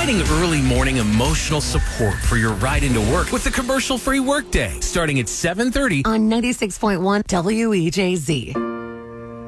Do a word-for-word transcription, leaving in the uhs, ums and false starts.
providing early morning emotional support for your ride into work with the commercial-free workday, starting at seven thirty on ninety-six point one W E J Z.